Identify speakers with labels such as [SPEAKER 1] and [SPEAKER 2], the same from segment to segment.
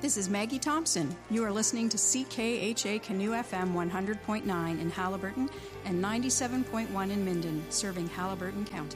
[SPEAKER 1] This is Maggie Thompson. You are listening to CKHA Canoe FM 100.9 in Haliburton and 97.1 in Minden, serving Haliburton County.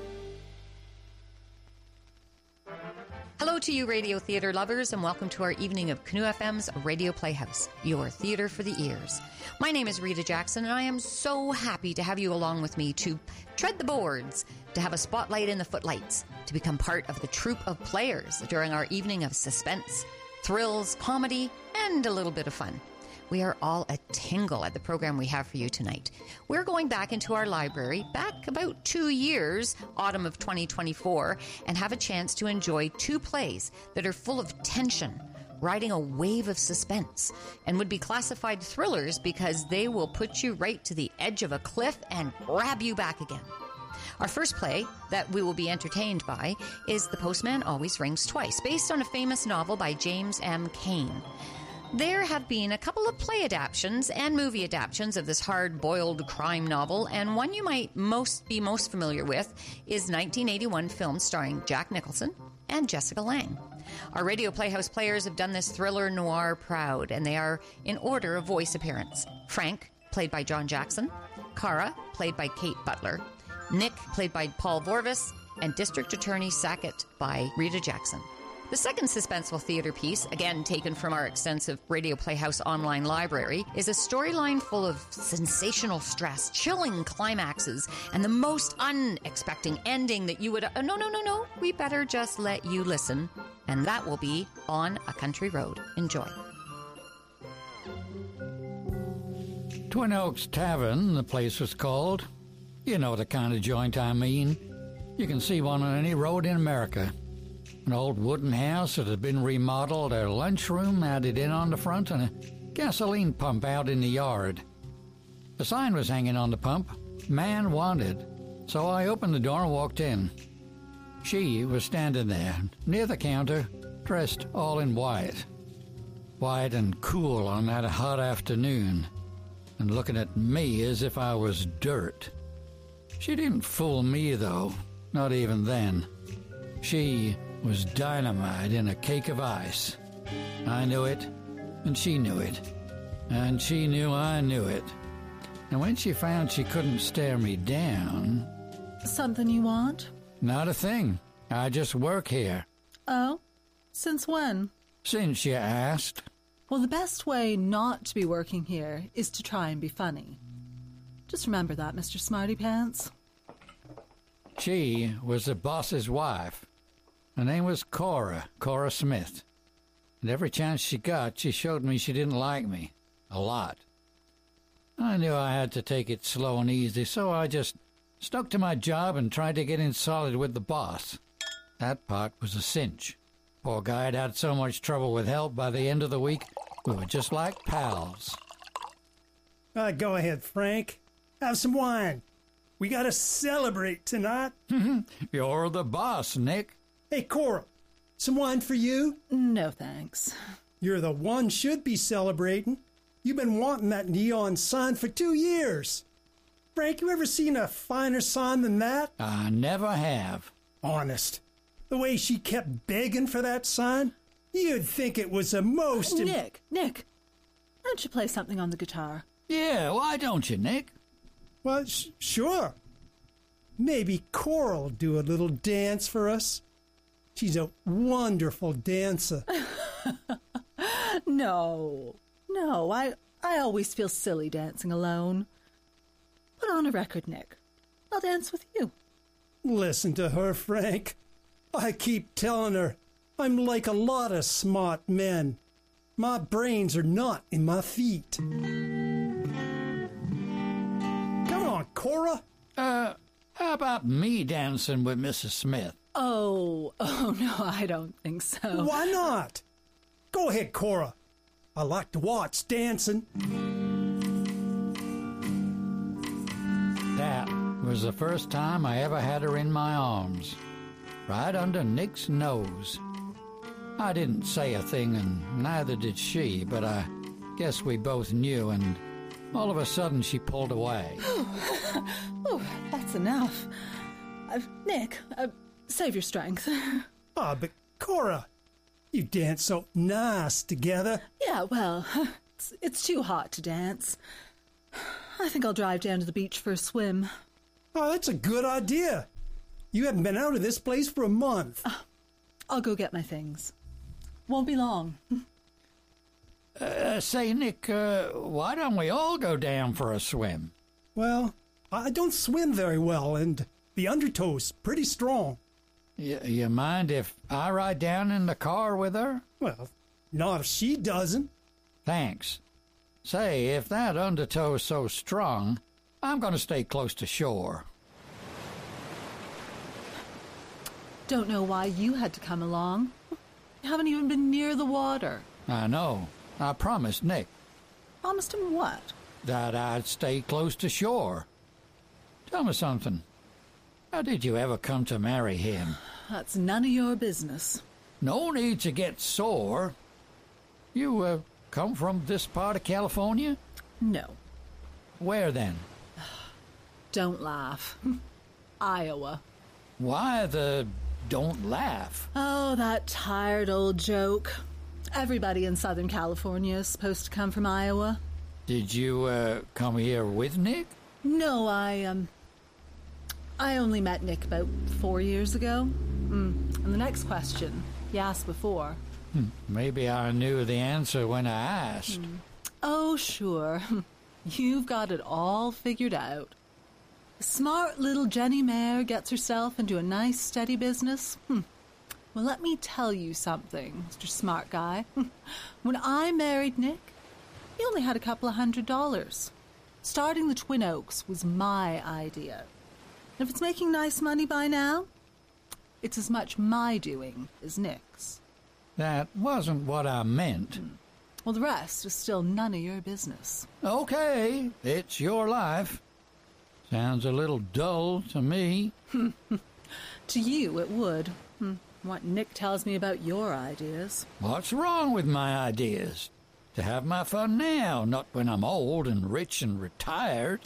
[SPEAKER 2] Hello to you, radio theatre lovers, and welcome to our evening of Canoe FM's Radio Playhouse, your theatre for the ears. My name is Rita Jackson, and I am so happy to have you along with me to tread the boards, to have a spotlight in the footlights, to become part of the troupe of players during our evening of suspense, thrills, comedy, and a little bit of fun. We are all a tingle at the program we have for you tonight. We're going back into our library, back about 2 years, autumn of 2024, and have a chance to enjoy 2 plays that are full of tension, riding a wave of suspense, and would be classified thrillers because they will put you right to the edge of a cliff and grab you back again. Our first play that we will be entertained by is The Postman Always Rings Twice, based on a famous novel by James M. Cain. There have been a couple of play adaptions and movie adaptions of this hard-boiled crime novel, and one you might be most familiar with is 1981 film starring Jack Nicholson and Jessica Lange. Our Radio Playhouse players have done this thriller noir proud, and they are in order of voice appearance. Frank, played by John Jackson, Cara, played by Kate Butler, Nick, played by Paul Vorvis, and District Attorney Sackett by Rita Jackson. The second suspenseful theatre piece, again taken from our extensive Radio Playhouse online library, is a storyline full of sensational stress, chilling climaxes, and the most unexpected ending that you would... No, we better just let you listen. And that will be On a Country Road. Enjoy.
[SPEAKER 3] Twin Oaks Tavern, the place was called. You know the kind of joint I mean. You can see one on any road in America. An old wooden house that had been remodeled, a lunchroom added in on the front, and a gasoline pump out in the yard. A sign was hanging on the pump, "Man Wanted," so I opened the door and walked in. She was standing there, near the counter, dressed all in white. White and cool on that hot afternoon, and looking at me as if I was dirt. She didn't fool me, though, not even then. She was dynamite in a cake of ice. I knew it, and she knew it, and she knew I knew it. And when she found she couldn't stare me down...
[SPEAKER 4] Something you want?
[SPEAKER 3] Not a thing. I just work here.
[SPEAKER 4] Oh? Since when?
[SPEAKER 3] Since you asked.
[SPEAKER 4] Well, the best way not to be working here is to try and be funny. Just remember that, Mr. Smarty Pants.
[SPEAKER 3] She was the boss's wife. Her name was Cora Smith. And every chance she got, she showed me she didn't like me. A lot. I knew I had to take it slow and easy, so I just stuck to my job and tried to get in solid with the boss. That part was a cinch. Poor guy had had so much trouble with help, by the end of the week, we were just like pals.
[SPEAKER 5] Go ahead, Frank. Have some wine. We gotta celebrate tonight.
[SPEAKER 3] You're the boss, Nick.
[SPEAKER 5] Hey, Cora, some wine for you?
[SPEAKER 4] No, thanks.
[SPEAKER 5] You're the one should be celebrating. You've been wanting that neon sign for 2 years. Frank, you ever seen a finer sign than that?
[SPEAKER 3] I never have.
[SPEAKER 5] Honest. The way she kept begging for that sign, you'd think it was the most...
[SPEAKER 4] Nick, why don't you play something on the guitar?
[SPEAKER 3] Yeah, why don't you, Nick?
[SPEAKER 5] Well, sure. Maybe Cora'll do a little dance for us. She's a wonderful dancer.
[SPEAKER 4] No, I always feel silly dancing alone. Put on a record, Nick. I'll dance with you.
[SPEAKER 5] Listen to her, Frank. I keep telling her I'm like a lot of smart men. My brains are not in my feet. Come on, Cora.
[SPEAKER 3] How about me dancing with Mrs. Smith?
[SPEAKER 4] Oh, no, I don't think so.
[SPEAKER 5] Why not? Go ahead, Cora. I like to watch dancing.
[SPEAKER 3] That was the first time I ever had her in my arms, right under Nick's nose. I didn't say a thing, and neither did she, but I guess we both knew, and all of a sudden she pulled away.
[SPEAKER 4] Oh, that's enough. Nick, save your strength.
[SPEAKER 5] But Cora, You dance so nice together.
[SPEAKER 4] Yeah, well, it's too hot to dance. I think I'll drive down to the beach for a swim.
[SPEAKER 5] Oh, that's a good idea. You haven't been out of this place for a month.
[SPEAKER 4] I'll go get my things. Won't be long.
[SPEAKER 3] Say, Nick, why don't we all go down for a swim?
[SPEAKER 5] Well, I don't swim very well, and the undertow's pretty strong.
[SPEAKER 3] You mind if I ride down in the car with her?
[SPEAKER 5] Well, not if she doesn't.
[SPEAKER 3] Thanks. Say, if that undertow's so strong, I'm going to stay close to shore.
[SPEAKER 4] Don't know why you had to come along. You haven't even been near the water.
[SPEAKER 3] I know. I promised Nick
[SPEAKER 4] Promised him what?
[SPEAKER 3] that I'd stay close to shore. Tell me something. How did you ever come to marry him?
[SPEAKER 4] That's none of your business.
[SPEAKER 3] No need to get sore. You, come from this part of California?
[SPEAKER 4] No.
[SPEAKER 3] Where then?
[SPEAKER 4] Don't laugh. Iowa.
[SPEAKER 3] Why the don't laugh?
[SPEAKER 4] Oh, that tired old joke. Everybody in Southern California is supposed to come from Iowa.
[SPEAKER 3] Did you, come here with Nick?
[SPEAKER 4] No, I only met Nick about 4 years ago. And the next question you asked before.
[SPEAKER 3] Maybe I knew the answer when I asked.
[SPEAKER 4] Oh, sure. You've got it all figured out. Smart little Jenny Mare gets herself into a nice, steady business. Well, let me tell you something, Mr. Smart Guy. When I married Nick, he only had a couple of $100. Starting the Twin Oaks was my idea. And if it's making nice money by now, it's as much my doing as Nick's.
[SPEAKER 3] That wasn't what I meant.
[SPEAKER 4] Well, the rest is still none of your business.
[SPEAKER 3] Okay, it's your life. Sounds a little dull to me.
[SPEAKER 4] To you, it would. What Nick tells me about your ideas.
[SPEAKER 3] What's wrong with my ideas? To have my fun now, not when I'm old and rich and retired.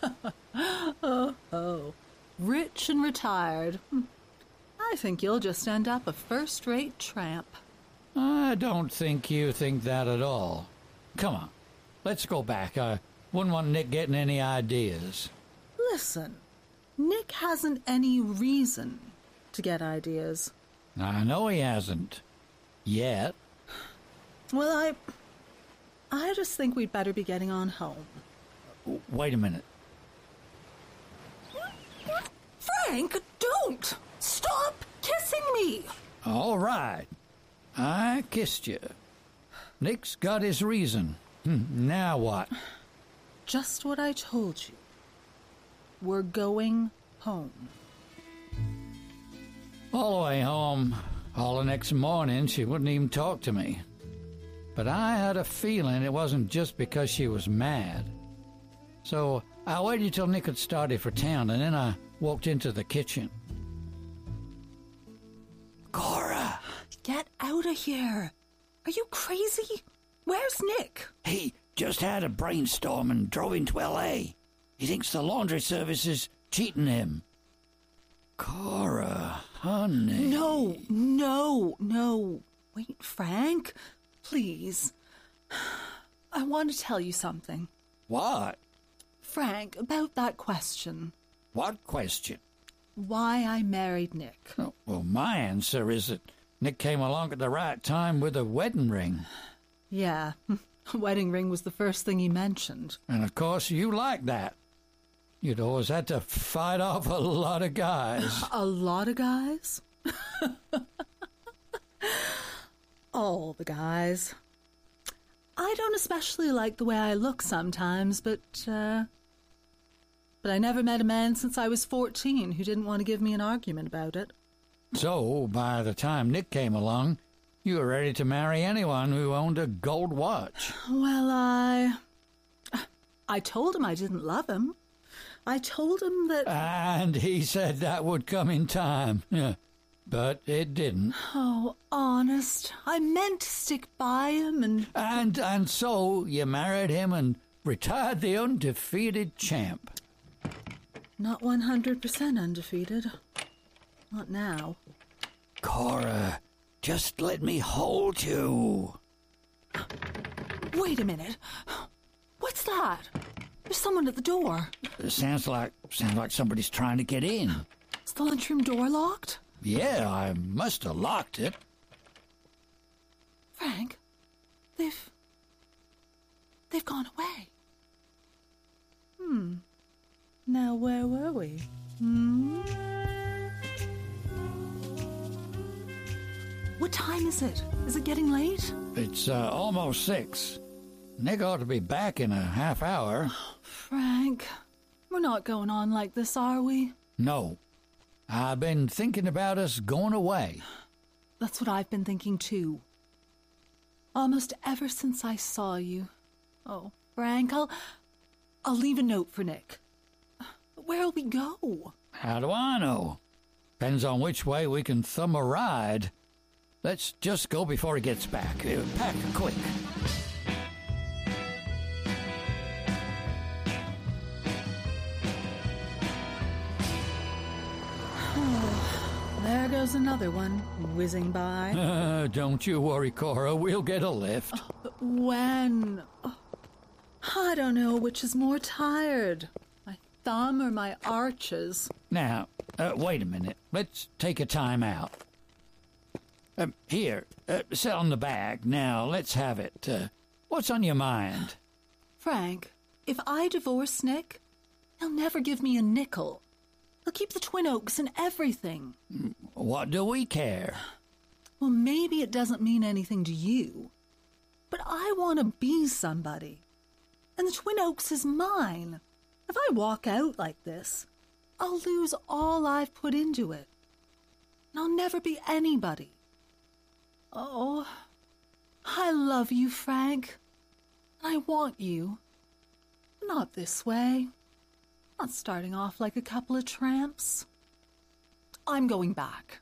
[SPEAKER 4] Oh, rich and retired. I think you'll just end up a first-rate tramp.
[SPEAKER 3] I don't think you think that at all. Come on, let's go back. I wouldn't want Nick getting any ideas.
[SPEAKER 4] Listen, Nick hasn't any reason to get ideas.
[SPEAKER 3] I know he hasn't. Yet.
[SPEAKER 4] Well, I just think we'd better be getting on home.
[SPEAKER 3] Wait a minute.
[SPEAKER 4] Frank, don't! Stop kissing me!
[SPEAKER 3] All right. I kissed you. Nick's got his reason. Now what?
[SPEAKER 4] Just what I told you. We're going home.
[SPEAKER 3] All the way home, all the next morning, she wouldn't even talk to me. But I had a feeling it wasn't just because she was mad. So I waited till Nick had started for town, and then I walked into the kitchen. Cora!
[SPEAKER 4] Get out of here! Are you crazy? Where's Nick?
[SPEAKER 3] He just had a brainstorm and drove into L.A. He thinks the laundry service is cheating him. Cora, honey...
[SPEAKER 4] No. Wait, Frank. Please. I want to tell you something.
[SPEAKER 3] What?
[SPEAKER 4] Frank, about that question.
[SPEAKER 3] What question?
[SPEAKER 4] Why I married Nick.
[SPEAKER 3] Oh, well, my answer is that Nick came along at the right time with a wedding ring.
[SPEAKER 4] Yeah, a wedding ring was the first thing he mentioned.
[SPEAKER 3] And of course you like that. You'd always had to fight off a lot of guys.
[SPEAKER 4] A lot of guys? All the guys. I don't especially like the way I look sometimes, but I never met a man since I was 14 who didn't want to give me an argument about it.
[SPEAKER 3] So, by the time Nick came along, you were ready to marry anyone who owned a gold watch.
[SPEAKER 4] Well, I told him I didn't love him. I told him that...
[SPEAKER 3] And he said that would come in time. Yeah, but it didn't.
[SPEAKER 4] Oh, honest. I meant to stick by him and...
[SPEAKER 3] And so you married him and retired the undefeated champ.
[SPEAKER 4] Not 100% undefeated. Not now.
[SPEAKER 3] Cora, Just let me hold you.
[SPEAKER 4] Wait a minute. What's that? There's someone at the door.
[SPEAKER 3] Sounds like somebody's trying to get in.
[SPEAKER 4] Is the lunchroom door locked?
[SPEAKER 3] Yeah, I must have locked it.
[SPEAKER 4] Frank, they've gone away. Now where were we? What time is it? Is it getting late?
[SPEAKER 3] It's almost 6. Nick ought to be back in a half hour.
[SPEAKER 4] Frank, we're not going on like this, are we?
[SPEAKER 3] No. I've been thinking about us going away.
[SPEAKER 4] That's what I've been thinking too. Almost ever since I saw you. Oh, Frank, I'll leave a note for Nick. Where'll we go?
[SPEAKER 3] How do I know? Depends on which way we can thumb a ride. Let's just go before he gets back. Pack quick.
[SPEAKER 4] There goes another one, whizzing by.
[SPEAKER 3] Don't you worry, Cora. We'll get a lift.
[SPEAKER 4] When? I don't know which is more tired. My thumb or my arches.
[SPEAKER 3] Now, wait a minute. Let's take a time out. Here, sit on the bag. Now, let's have it. What's on your mind?
[SPEAKER 4] Frank, if I divorce Nick, he'll never give me a nickel. He'll keep the Twin Oaks and everything.
[SPEAKER 3] What do we care?
[SPEAKER 4] Well, maybe it doesn't mean anything to you, but I want to be somebody. And the Twin Oaks is mine. If I walk out like this, I'll lose all I've put into it. And I'll never be anybody. Oh, I love you, Frank. I want you. Not this way. Not starting off like a couple of tramps. I'm going back.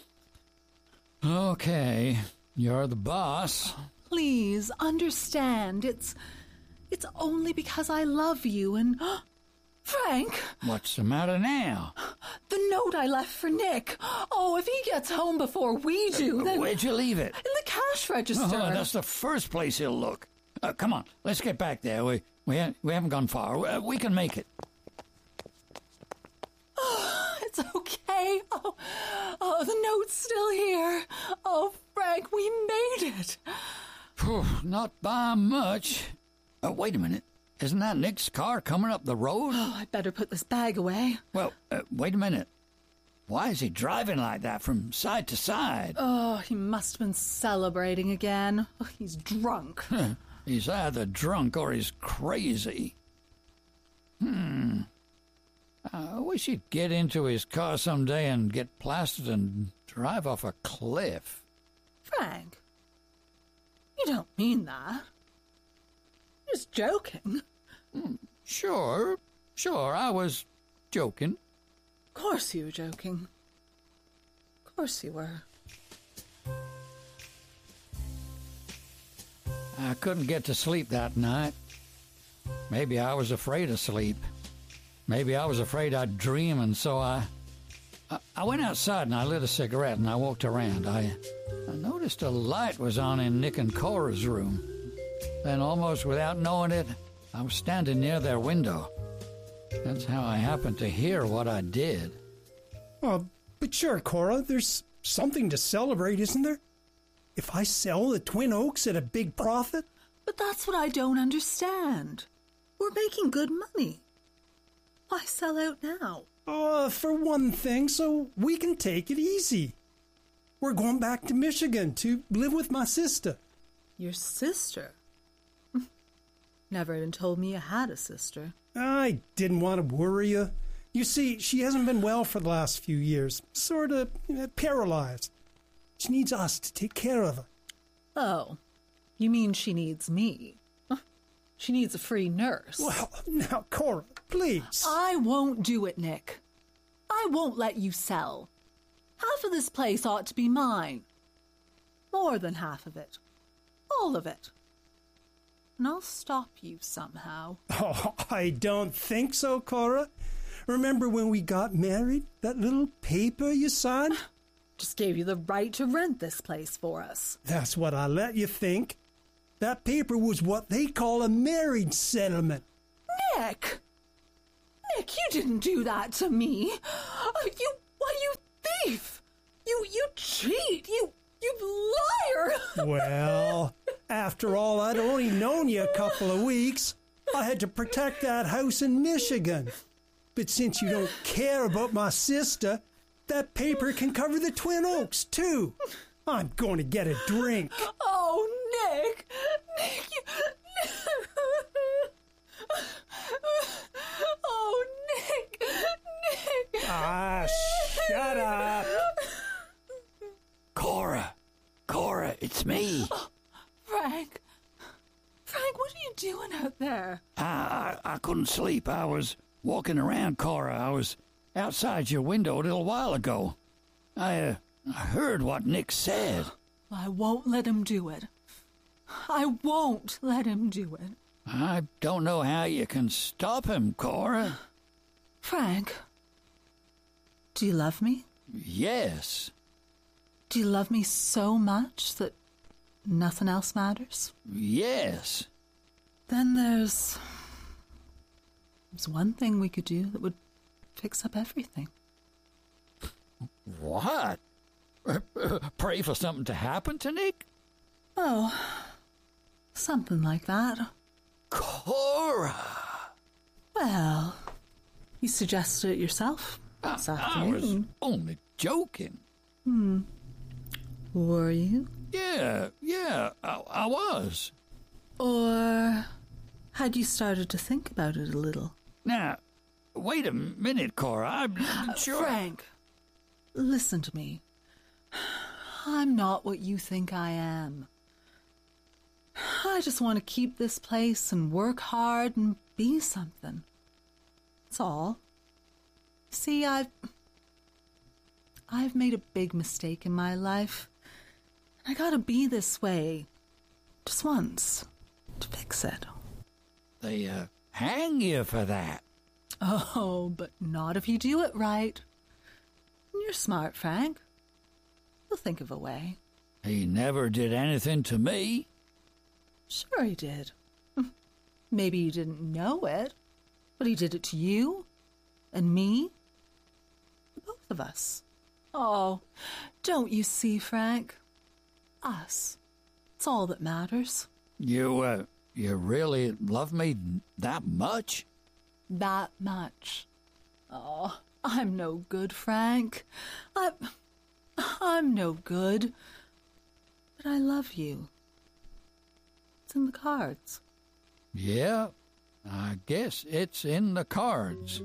[SPEAKER 3] Okay, you're the boss.
[SPEAKER 4] Please understand. It's only because I love you and... Frank!
[SPEAKER 3] What's the matter now?
[SPEAKER 4] The note I left for Nick. Oh, if he gets home before we do, then...
[SPEAKER 3] Where'd you leave it?
[SPEAKER 4] In the cash register.
[SPEAKER 3] Oh, that's the first place he'll look. Come on, let's get back there. We haven't gone far. We can make it.
[SPEAKER 4] It's okay. Oh, the note's still here. Oh, Frank, we made it.
[SPEAKER 3] Not by much. Wait a minute. Isn't that Nick's car coming up the road?
[SPEAKER 4] Oh, I'd better put this bag away.
[SPEAKER 3] Well, wait a minute. Why is he driving like that from side to side?
[SPEAKER 4] Oh, he must have been celebrating again. Oh, he's drunk.
[SPEAKER 3] He's either drunk or he's crazy. I wish he'd get into his car someday and get plastered and drive off a cliff.
[SPEAKER 4] Frank, you don't mean that. You're just joking.
[SPEAKER 3] Sure, I was joking.
[SPEAKER 4] Of course you were joking. Of course you were.
[SPEAKER 3] I couldn't get to sleep that night. Maybe I was afraid of sleep. Maybe I was afraid I'd dream, and so I went outside and I lit a cigarette and I walked around. I noticed a light was on in Nick and Cora's room. Then, almost without knowing it, I was standing near their window. That's how I happened to hear what I did.
[SPEAKER 5] Oh, but sure, Cora, there's something to celebrate, isn't there? If I sell the Twin Oaks at a big profit?
[SPEAKER 4] But that's what I don't understand. We're making good money. Why sell out now?
[SPEAKER 5] For one thing, so we can take it easy. We're going back to Michigan to live with my sister.
[SPEAKER 4] Your sister? Never even told me you had a sister.
[SPEAKER 5] I didn't want to worry you. You see, she hasn't been well for the last few years. Sort of paralyzed. She needs us to take care of her.
[SPEAKER 4] Oh, you mean she needs me? She needs a free nurse.
[SPEAKER 5] Well, now, Cora, please.
[SPEAKER 4] I won't do it, Nick. I won't let you sell. Half of this place ought to be mine. More than half of it. All of it. And I'll stop you somehow.
[SPEAKER 5] Oh, I don't think so, Cora. Remember when we got married? That little paper you signed?
[SPEAKER 4] just gave you the right to rent this place for us.
[SPEAKER 5] That's what I let you think. That paper was what they call a marriage settlement.
[SPEAKER 4] Nick! Nick, you didn't do that to me. You thief! You cheat! You liar!
[SPEAKER 5] Well, after all, I'd only known you a couple of weeks. I had to protect that house in Michigan. But since you don't care about my sister, that paper can cover the Twin Oaks, too. I'm going to get a drink.
[SPEAKER 4] Oh, Nick! Nick, Oh, Nick! Nick!
[SPEAKER 5] Ah, shut up!
[SPEAKER 3] Cora, it's me.
[SPEAKER 4] Oh, Frank, what are you doing out there?
[SPEAKER 3] I couldn't sleep. I was walking around, Cora. I was outside your window a little while ago. I heard what Nick said.
[SPEAKER 4] I won't let him do it. I won't let him do it.
[SPEAKER 3] I don't know how you can stop him, Cora.
[SPEAKER 4] Frank, do you love me?
[SPEAKER 3] Yes.
[SPEAKER 4] Do you love me so much that nothing else matters?
[SPEAKER 3] Yes.
[SPEAKER 4] Then there's one thing we could do that would fix up everything.
[SPEAKER 3] What? Pray for something to happen to Nick?
[SPEAKER 4] Oh, something like that.
[SPEAKER 3] Cora!
[SPEAKER 4] Well, you suggested it yourself this afternoon.
[SPEAKER 3] I was only joking.
[SPEAKER 4] Were you?
[SPEAKER 3] Yeah, I was.
[SPEAKER 4] Or had you started to think about it a little?
[SPEAKER 3] Now, wait a minute, Cora. I'm sure...
[SPEAKER 4] Frank, listen to me. I'm not what you think I am. I just want to keep this place and work hard and be something. That's all. See, I've made a big mistake in my life. I gotta be this way. Just once. To fix it.
[SPEAKER 3] They hang you for that.
[SPEAKER 4] Oh, but not if you do it right. You're smart, Frank. You'll think of a way.
[SPEAKER 3] He never did anything to me.
[SPEAKER 4] Sure he did. Maybe you didn't know it, but he did it to you and me. Both of us. Oh, don't you see, Frank? Us. It's all that matters.
[SPEAKER 3] You really love me that much?
[SPEAKER 4] That much. Oh, I'm no good, Frank. I'm no good. But I love you. It's in the cards.
[SPEAKER 3] Yeah, I guess it's in the cards.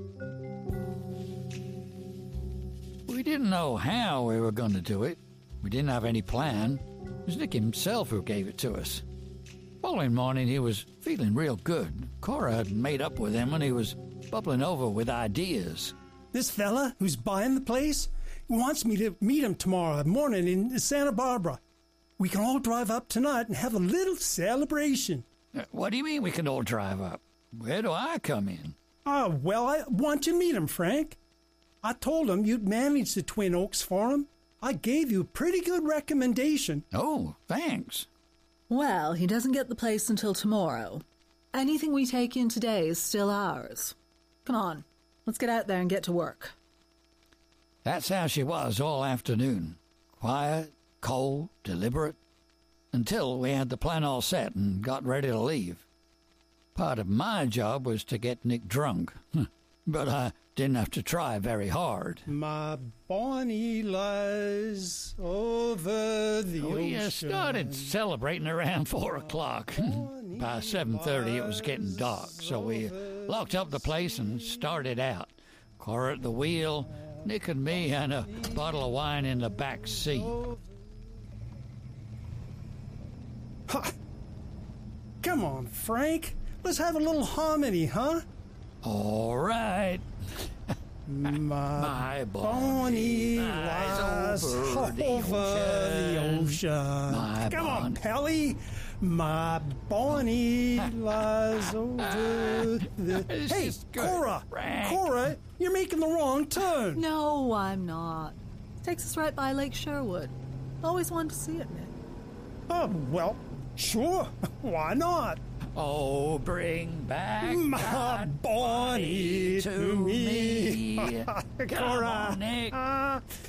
[SPEAKER 3] We didn't know how we were going to do it. We didn't have any plan. It was Nick himself who gave it to us. Following morning, he was feeling real good. Cora had made up with him, and he was bubbling over with ideas.
[SPEAKER 5] This fella who's buying the place wants me to meet him tomorrow morning in Santa Barbara. We can all drive up tonight and have a little celebration.
[SPEAKER 3] What do you mean we can all drive up? Where do I come in?
[SPEAKER 5] Well, I want you to meet him, Frank. I told him you'd manage the Twin Oaks for him. I gave you a pretty good recommendation.
[SPEAKER 3] Oh, thanks.
[SPEAKER 4] Well, he doesn't get the place until tomorrow. Anything we take in today is still ours. Come on, let's get out there and get to work.
[SPEAKER 3] That's how she was all afternoon. Quiet, cold, deliberate, until we had the plan all set and got ready to leave. Part of my job was to get Nick drunk, but I didn't have to try very hard.
[SPEAKER 5] My Bonnie lies over the ocean.
[SPEAKER 3] We started celebrating around 4 o'clock. By 7:30 it was getting dark, so we locked up the place and started out. Cora at the wheel, Nick and me, and a bottle of wine in the back seat.
[SPEAKER 5] Ha! Come on, Frank. Let's have a little harmony, huh?
[SPEAKER 3] All right.
[SPEAKER 5] My Bonnie lies over the ocean. Come on, Pelly. My Bonnie lies over the... Hey, Cora! Cora, you're making the wrong turn.
[SPEAKER 4] No, I'm not. Takes us right by Lake Sherwood. Always wanted to see it, Nick.
[SPEAKER 5] Well, sure. Why not?
[SPEAKER 3] Oh, bring back
[SPEAKER 5] My
[SPEAKER 3] that
[SPEAKER 5] Bonnie to me.
[SPEAKER 3] Come
[SPEAKER 5] Cora.
[SPEAKER 3] on, Nick.